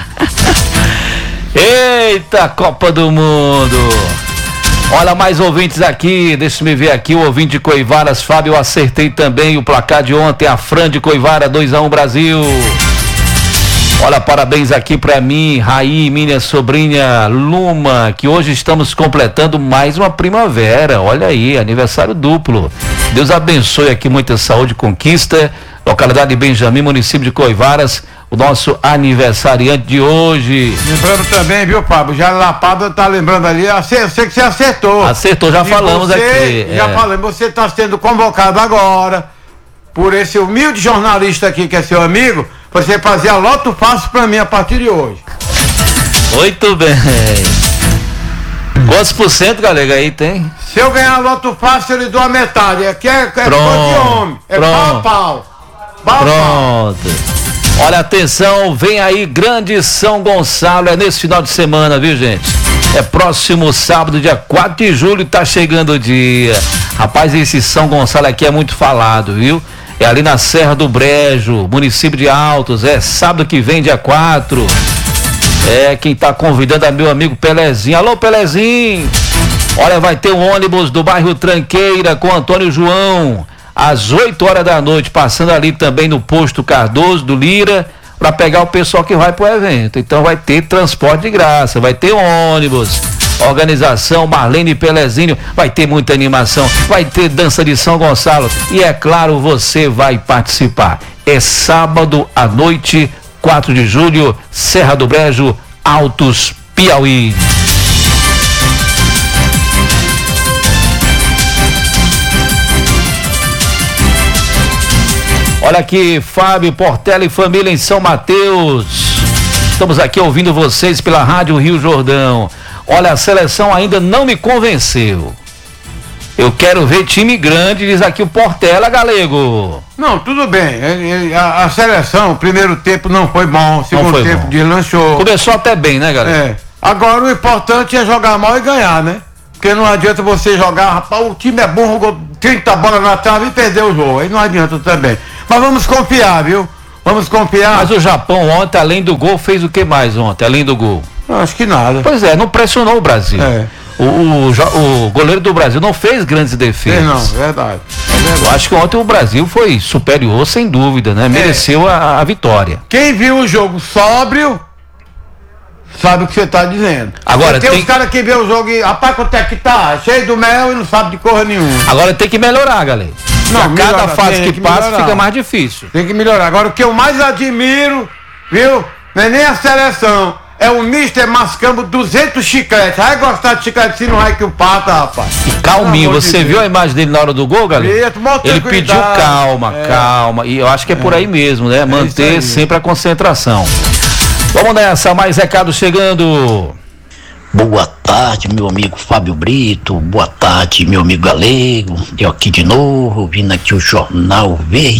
Eita, Copa do Mundo. Olha, mais ouvintes aqui, deixa eu me ver aqui, o ouvinte de Coivaras, Fábio, eu acertei também o placar de ontem, a Fran de Coivara, dois a um Brasil. Olha, parabéns aqui pra mim, Raí, minha sobrinha Luma, que hoje estamos completando mais uma primavera, olha aí, aniversário duplo. Deus abençoe aqui, muita saúde e conquista, localidade de Benjamin, município de Coivaras, o nosso aniversariante de hoje. Lembrando também, viu, Fábio? Já Lapada tá lembrando ali, eu sei que você acertou. Acertou, já e falamos você, aqui. Já é. falamos, você está sendo convocado agora por esse humilde jornalista aqui, que é seu amigo, você fazer a loto fácil pra mim a partir de hoje. Muito bem. Quantos por cento, galera, aí tem? Se eu ganhar a loto fácil, eu lhe dou a metade. Aqui é, é pronto, de homem. É pau a pau. Pau Pronto. Olha, atenção, vem aí grande São Gonçalo, é nesse final de semana, viu, gente? É próximo sábado, dia quatro de julho, tá chegando o dia. Rapaz, esse São Gonçalo aqui é muito falado, viu? É ali na Serra do Brejo, município de Altos, é sábado que vem, dia quatro. É, quem tá convidando é meu amigo Pelezinho. Alô, Pelezinho! Olha, vai ter um ônibus do bairro Tranqueira com Antônio João, às oito horas da noite, passando ali também no posto Cardoso, do Lira, para pegar o pessoal que vai pro evento. Então vai ter transporte de graça, vai ter ônibus, organização Marlene Pelezinho, vai ter muita animação, vai ter dança de São Gonçalo e é claro, você vai participar. É sábado à noite, quatro de julho, Serra do Brejo, Altos, Piauí. Olha aqui, Fábio, Portela e família em São Mateus. Estamos aqui ouvindo vocês pela Rádio Rio Jordão. Olha, a seleção ainda não me convenceu. Eu quero ver time grande, diz aqui o Portela, Galego. Não, tudo bem. A, a seleção, o primeiro tempo não foi bom, o segundo tempo bom. deslanchou. Começou até bem, né, galera? É. Agora o importante é jogar mal e ganhar, né? Porque não adianta você jogar, rapaz, o time é bom, jogou trinta bolas na trave e perdeu o jogo. Aí não adianta também. Mas vamos confiar, viu? Vamos confiar. Mas o Japão ontem, além do gol, fez o que mais ontem, além do gol? Não, acho que nada. Pois é, não pressionou o Brasil. É. O, o, o goleiro do Brasil não fez grandes defesas. Não, verdade. É verdade. Eu acho que ontem o Brasil foi superior, sem dúvida, né? Mereceu é. a, a vitória. Quem viu o jogo sóbrio sabe o que você está dizendo. Agora tem, tem uns caras que vê o jogo e, rapaz, quanto é que tá? Cheio do mel e não sabe de porra nenhuma. Agora tem que melhorar, galera. Não, a cada melhorar, fase que, que passa melhorar. Fica mais difícil. Tem que melhorar. Agora o que eu mais admiro, viu? Não é nem a seleção, é o mister mascando duzentos chicletes. Vai gostar de chiclete se não vai que o pata, rapaz. E calminho, você viu a imagem dele na hora do gol, galera? Ele pediu calma, é. calma. E eu acho que é, é. por aí mesmo, né? Manter é sempre a concentração. Vamos nessa, mais recado chegando. Boa tarde, meu amigo Fábio Brito. Boa tarde, meu amigo Galego. Eu aqui de novo, ouvindo aqui o Jornal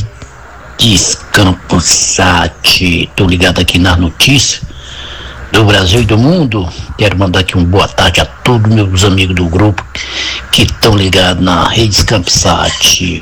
Verdes Campos Sat. Tô ligado aqui nas notícias do Brasil e do mundo. Quero mandar aqui uma boa tarde a todos meus amigos do grupo que estão ligados na Redes Campos Sat.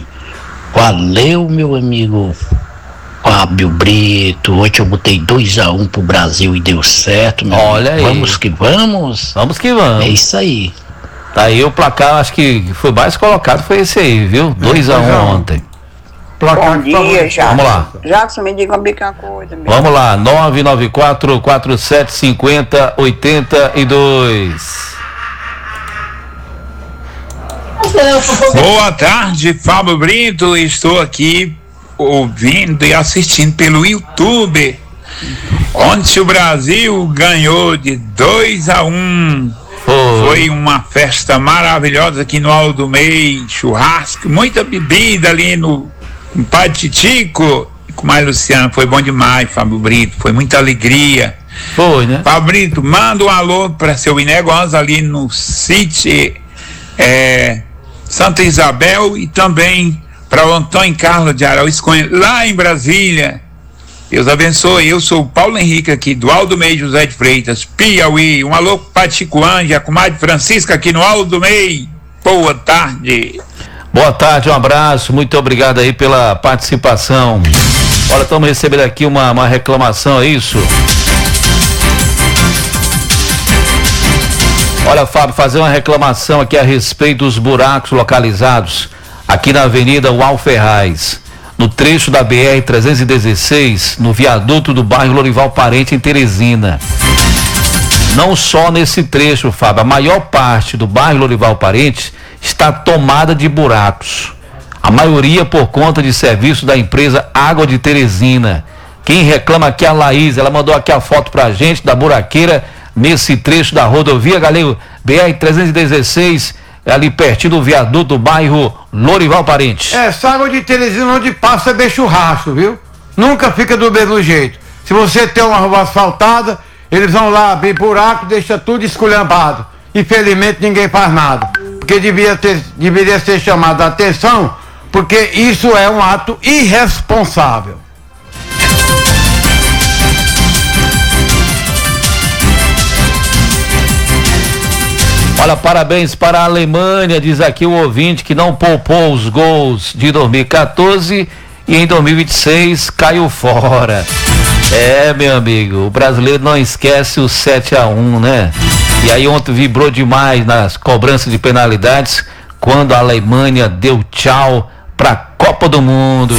Valeu, meu amigo Fábio Brito. Hoje eu botei dois a um pro Brasil e deu certo, meu Olha amigo. aí. Vamos que vamos. Vamos que vamos. É isso aí. Tá aí o placar, acho que foi mais colocado, foi esse aí, viu? dois a um ontem. Placar Bom dia, Jackson. Vamos lá. Jackson, me diga uma coisa. Meu. Vamos lá, nove nove quatro, quatro sete cinco zero, oito dois. Boa tarde, Fábio Brito. Estou aqui ouvindo e assistindo pelo YouTube. Ontem o Brasil ganhou de dois a um. Foi. Foi uma festa maravilhosa aqui no Aldo Mei, churrasco, muita bebida ali no, no Pai Titico. Com mais Luciano, foi bom demais, Fábio Brito. Foi muita alegria. Foi, né? Fábio Brito, manda um alô para seu negócio ali no City é, Santa Isabel e também para o Antônio Carlos de Araújo Cunha, lá em Brasília. Deus abençoe. Eu sou o Paulo Henrique aqui do Aldo Mei José de Freitas, Piauí. Um alô para Tico Anja, a comadre Francisca aqui no Aldo Mei. Boa tarde. Boa tarde, um abraço, muito obrigado aí pela participação. Olha, estamos recebendo aqui uma, uma reclamação, é isso? Olha, Fábio, fazer uma reclamação aqui a respeito dos buracos localizados aqui na Avenida Uau Ferraz, no trecho da B R trezentos e dezesseis, no viaduto do bairro Lorival Parente, em Teresina. Não só nesse trecho, Fábio, a maior parte do bairro Lorival Parente está tomada de buracos. A maioria por conta de serviço da empresa Água de Teresina. Quem reclama aqui é a Laís, ela mandou aqui a foto pra gente da buraqueira nesse trecho da rodovia, galera, B R trezentos e dezesseis, ali pertinho do viaduto do bairro Lorival Parente. É, essa Água de Teresina onde passa é bem churrasco, viu? Nunca fica do mesmo jeito. Se você tem uma rua asfaltada, eles vão lá abrir buraco, deixa tudo esculhambado. Infelizmente ninguém faz nada. Porque devia ter, deveria ser chamado a atenção, porque isso é um ato irresponsável. Olha, parabéns para a Alemanha, diz aqui o ouvinte que não poupou os gols de dois mil e quatorze e em dois mil e vinte e seis caiu fora. É, meu amigo, o brasileiro não esquece o sete a um, né? E aí ontem vibrou demais nas cobranças de penalidades quando a Alemanha deu tchau para a Copa do Mundo.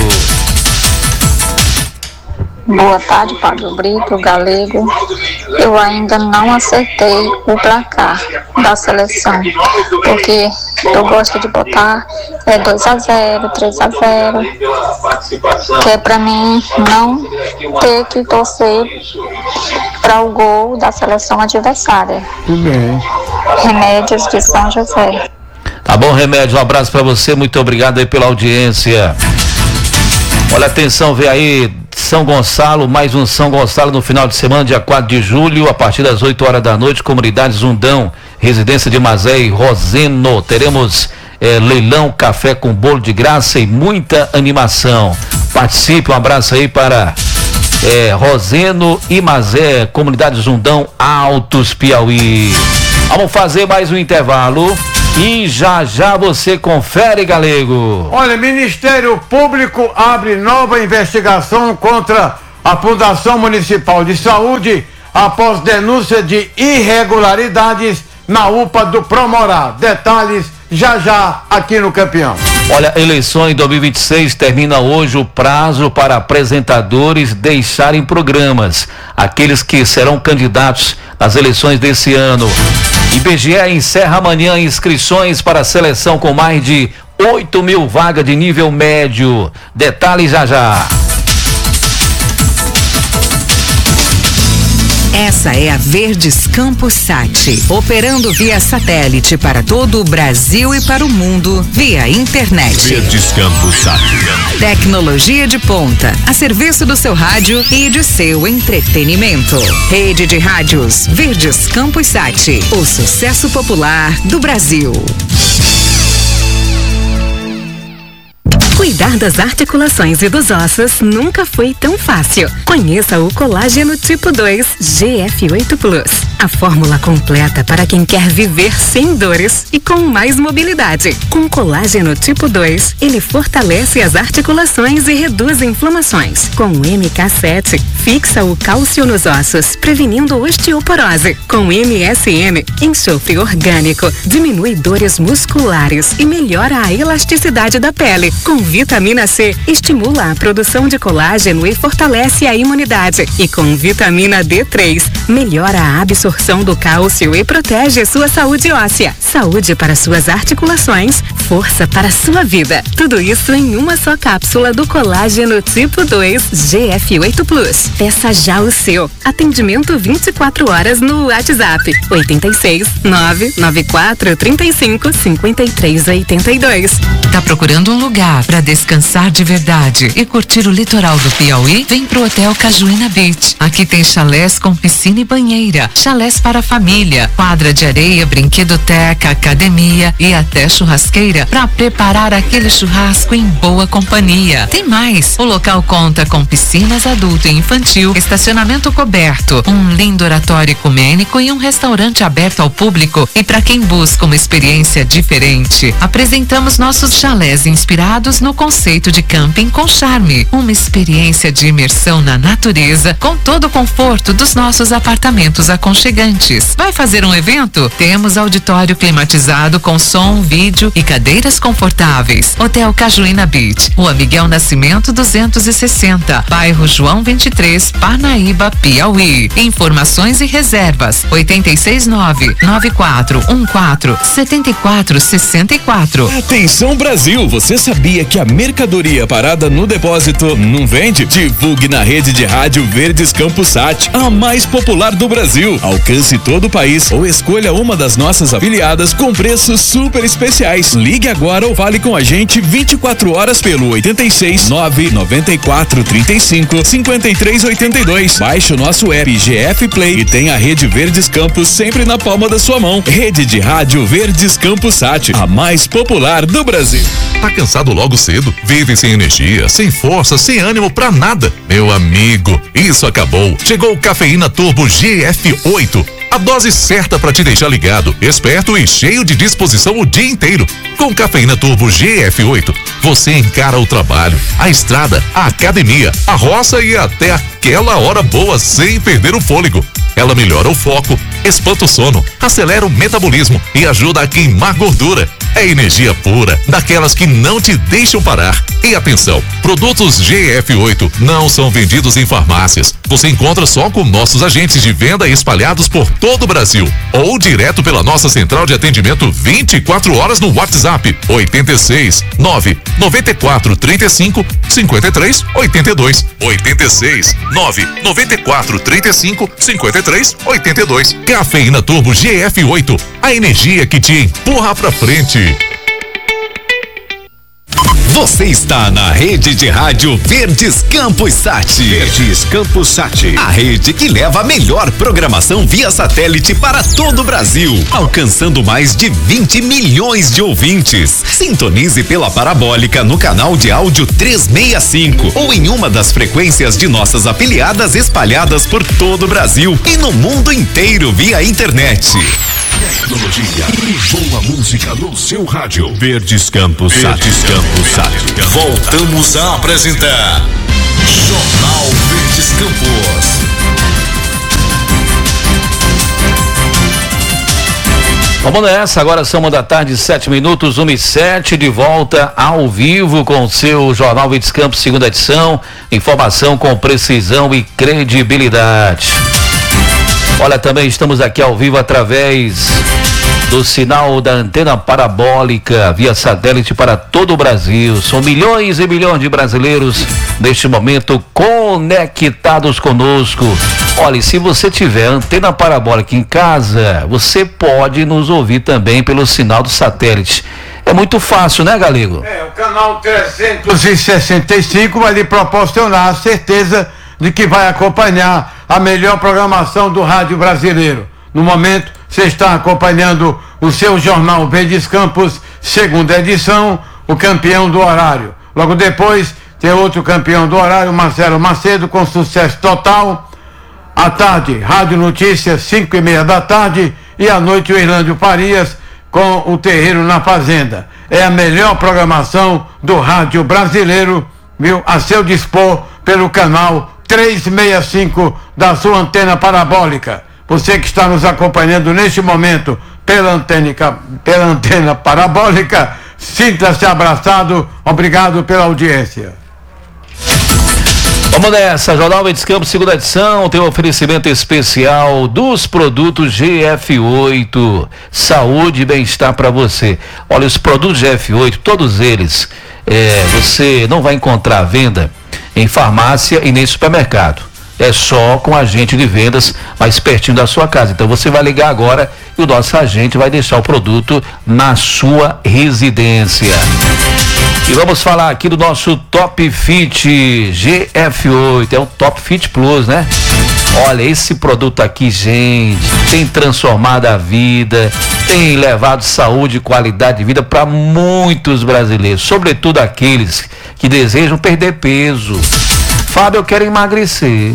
Boa tarde, Pablo Brito, Galego. Eu ainda não acertei o placar da seleção, porque eu gosto de botar é, dois a zero, três a zero, que é pra mim não ter que torcer para o gol da seleção adversária. Tudo bem. Remédios de São José. Tá bom, Remédio, um abraço para você, muito obrigado aí pela audiência. Olha, atenção, vê aí, São Gonçalo, mais um São Gonçalo no final de semana, dia quatro de julho, a partir das oito horas da noite, comunidade Zundão, residência de Mazé e Roseno. Teremos eh, leilão, café com bolo de graça e muita animação. Participe, um abraço aí para eh, Roseno e Mazé, comunidade Zundão, Altos, Piauí. Vamos fazer mais um intervalo. E já já você confere, Galego. Olha, Ministério Público abre nova investigação contra a Fundação Municipal de Saúde após denúncia de irregularidades na U P A do Promorá. Detalhes já já aqui no Campeão. Olha, eleições dois mil e vinte e seis termina hoje o prazo para apresentadores deixarem programas, aqueles que serão candidatos nas eleições desse ano. I B G E encerra amanhã inscrições para a seleção com mais de oito mil vagas de nível médio. Detalhes já já. Essa é a Verdes Campos Sat, operando via satélite para todo o Brasil e para o mundo via internet. Verdes Campos Sat. Tecnologia de ponta, a serviço do seu rádio e de seu entretenimento. Rede de rádios Verdes Campos Sat, o sucesso popular do Brasil. Cuidar das articulações e dos ossos nunca foi tão fácil. Conheça o Colágeno Tipo dois G F oito Plus. A fórmula completa para quem quer viver sem dores e com mais mobilidade. Com Colágeno Tipo dois, ele fortalece as articulações e reduz inflamações. Com o M K sete, fixa o cálcio nos ossos, prevenindo osteoporose. Com M S M, enxofre orgânico, diminui dores musculares e melhora a elasticidade da pele. Com vitamina C, estimula a produção de colágeno e fortalece a imunidade. E com vitamina D três, melhora a absorção do cálcio e protege sua saúde óssea. Saúde para suas articulações, força para sua vida. Tudo isso em uma só cápsula do Colágeno Tipo dois G F oito Plus. Peça já o seu. Atendimento vinte e quatro horas no WhatsApp oito seis, nove nove quatro, três cinco, cinco três oito dois. Tá procurando um lugar para descansar de verdade e curtir o litoral do Piauí? Vem pro Hotel Cajuína Beach. Aqui tem chalés com piscina e banheira, chalés para família, quadra de areia, brinquedoteca, academia e até churrasqueira para preparar aquele churrasco em boa companhia. Tem mais, o local conta com piscinas adulto e infantil, estacionamento coberto, um lindo oratório ecumênico e um restaurante aberto ao público. E para quem busca uma experiência diferente, apresentamos nossos chalés inspirados no conceito de camping com charme, uma experiência de imersão na natureza com todo o conforto dos nossos apartamentos aconchegantes. Vai fazer um evento? Temos auditório climatizado com som, vídeo e cadeiras confortáveis. Hotel Cajuína Beach, Rua Miguel Nascimento duzentos e sessenta, bairro João vinte e três, Parnaíba, Piauí. Informações e reservas oito seis nove, nove quatro um quatro, sete quatro seis quatro. Atenção Brasil, você sabia que a mercadoria parada no depósito não vende? Divulgue na rede de rádio Verdes Campos Sat, a mais popular do Brasil. Alcance todo o país ou escolha uma das nossas afiliadas com preços super especiais. Ligue agora ou fale com a gente vinte e quatro horas pelo oito seis, nove nove quatro, três cinco, cinco três oito dois. Baixe o nosso app G F Play e tenha a rede Verdes Campos sempre na palma da sua mão. Rede de rádio Verdes Campos Sat, a mais popular do Brasil. Tá cansado logo cedo? Vive sem energia, sem força, sem ânimo pra nada? Meu amigo, isso acabou. Chegou o Cafeína Turbo G F oito. A dose certa para te deixar ligado, esperto e cheio de disposição o dia inteiro. Com Cafeína Turbo G F oito, você encara o trabalho, a estrada, a academia, a roça e até aquela hora boa sem perder o fôlego. Ela melhora o foco, espanta o sono, acelera o metabolismo e ajuda a queimar gordura. É energia pura, daquelas que não te deixam parar. E atenção, produtos G F oito não são vendidos em farmácias. Você encontra só com nossos agentes de venda espalhados por todo o Brasil. Ou direto pela nossa central de atendimento vinte e quatro horas no WhatsApp oito seis nove nove quatro três cinco cinco três oito dois. oito seis nove nove quatro três cinco cinco três oito dois. Cafeína Turbo G F oito, a energia que te empurra pra frente. Você está na rede de rádio Verdes Campos Sat. Verdes Campos Sat. A rede que leva a melhor programação via satélite para todo o Brasil, alcançando mais de vinte milhões de ouvintes. Sintonize pela parabólica no canal de áudio trezentos e sessenta e cinco ou em uma das frequências de nossas afiliadas espalhadas por todo o Brasil e no mundo inteiro via internet. Tecnologia e boa música no seu rádio. Verdes Campos Sat. Verdes Campos Sat. Voltamos a apresentar Jornal Verdes Campos. Vamos nessa, agora são uma da tarde, sete minutos, uma e sete, de volta ao vivo com o seu Jornal Verdes Campos, segunda edição. Informação com precisão e credibilidade. Olha, também estamos aqui ao vivo através do sinal da antena parabólica via satélite para todo o Brasil. São milhões e milhões de brasileiros neste momento conectados conosco. Olha, se você tiver antena parabólica em casa, você pode nos ouvir também pelo sinal do satélite. É muito fácil, né, Galego? É, o canal trezentos e sessenta e cinco vai lhe proporcionar a certeza de que vai acompanhar a melhor programação do rádio brasileiro. No momento, você está acompanhando o seu Jornal Verdes Campos, segunda edição, o campeão do horário. Logo depois, tem outro campeão do horário, Marcelo Macedo, com sucesso total. À tarde, Rádio Notícias, cinco e meia da tarde, e à noite, o Irlândio Farias, com o Terreiro na Fazenda. É a melhor programação do rádio brasileiro, viu? A seu dispor pelo canal trezentos e sessenta e cinco da sua antena parabólica. Você que está nos acompanhando neste momento pela antena, pela antena parabólica, sinta-se abraçado. Obrigado pela audiência. Vamos nessa, Jornal Verdes Campos, segunda edição, tem um oferecimento especial dos produtos G F oito, saúde e bem-estar para você. Olha, os produtos G F oito, todos eles, é, você não vai encontrar à venda em farmácia e nem supermercado. É só com agente de vendas mais pertinho da sua casa. Então você vai ligar agora e o nosso agente vai deixar o produto na sua residência. E vamos falar aqui do nosso Top Fit G F oito, é o Top Fit Plus, né? Olha, esse produto aqui, gente, tem transformado a vida, tem levado saúde e qualidade de vida para muitos brasileiros, sobretudo aqueles que desejam perder peso. Fábio, eu quero emagrecer.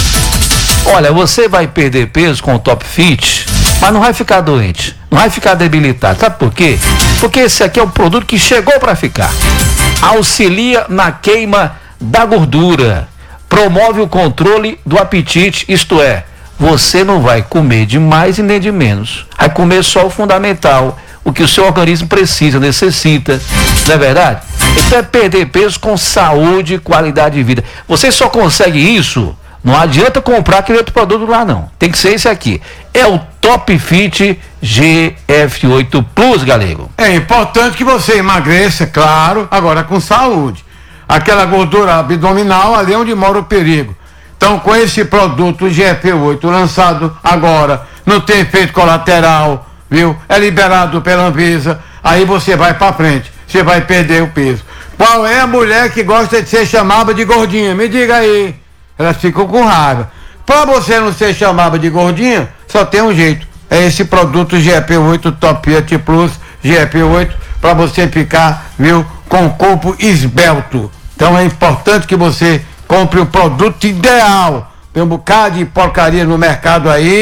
Olha, você vai perder peso com o Top Fit, mas não vai ficar doente, não vai ficar debilitado. Sabe por quê? Porque esse aqui é um produto que chegou para ficar. Auxilia na queima da gordura, promove o controle do apetite, isto é, você não vai comer de mais e nem de menos, vai comer só o fundamental, o que o seu organismo precisa, necessita, não é verdade? Então é perder peso com saúde e qualidade de vida. Você só consegue isso, não adianta comprar aquele outro produto lá não, tem que ser esse aqui, é o Top Fit G F oito Plus, Galego. É importante que você emagreça, claro, agora com saúde. Aquela gordura abdominal, ali é onde mora o perigo. Então, com esse produto G F oito lançado agora, não tem efeito colateral, viu? É liberado pela Anvisa, aí você vai pra frente, você vai perder o peso. Qual é a mulher que gosta de ser chamada de gordinha? Me diga aí. Elas ficam com raiva. Pra você não ser chamada de gordinha, só tem um jeito. É esse produto G F oito Top Fit Plus G F oito, para você ficar, viu, com o corpo esbelto. Então é importante que você compre o produto ideal. Tem um bocado de porcaria no mercado aí,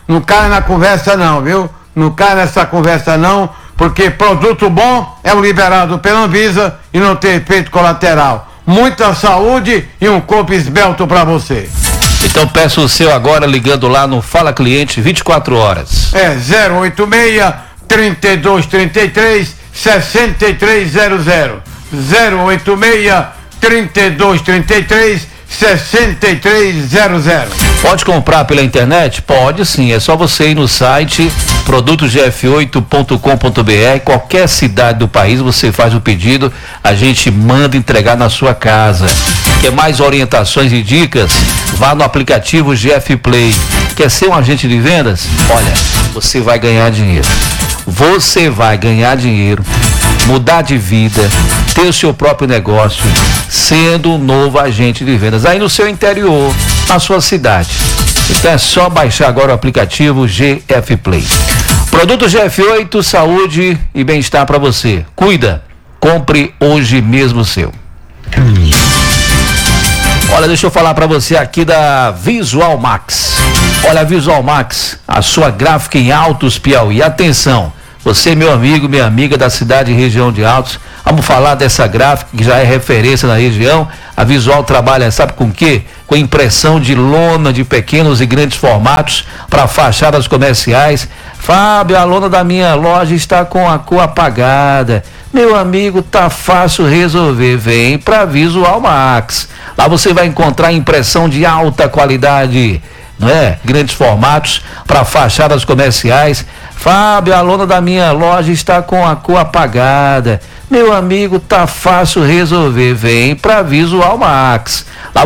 Não cai na conversa não, viu? Não cai nessa conversa não, porque produto bom é o liberado pela Anvisa e não tem efeito colateral. Muita saúde e um corpo esbelto para você. Então peça o seu agora ligando lá no Fala Cliente vinte e quatro horas. É zero oito seis, trinta e dois, trinta e três, sessenta e três zero zero. zero oito seis, trinta e dois, trinta e três, sessenta e três zero zero. Pode comprar pela internet? Pode sim, é só você ir no site produtos g f oito ponto com ponto b r, qualquer cidade do país você faz o pedido, a gente manda entregar na sua casa. Quer mais orientações e dicas? Vá no aplicativo G F Play. Quer ser um agente de vendas? Olha, você vai ganhar dinheiro. Você vai ganhar dinheiro, mudar de vida, ter o seu próprio negócio, sendo um novo agente de vendas aí no seu interior, na sua cidade. Então é só baixar agora o aplicativo G F Play. Produto G F oito, saúde e bem-estar para você. Cuida, compre hoje mesmo o seu. Olha, deixa eu falar para você aqui da Visual Max. Olha, a Visual Max, a sua gráfica em Altos, Piauí. Atenção, você, meu amigo, minha amiga da cidade e região de Altos, vamos falar dessa gráfica que já é referência na região. A Visual trabalha, sabe com o quê? Com impressão de lona de pequenos e grandes formatos para fachadas comerciais. Fábio, a lona da minha loja está com a cor apagada. Meu amigo, tá fácil resolver. Vem para Visual Max. Lá você vai encontrar impressão de alta qualidade, não é? Grandes formatos para fachadas comerciais. Fábio, a lona da minha loja está com a cor apagada. Meu amigo, tá fácil resolver. Vem para Visual Max. Lá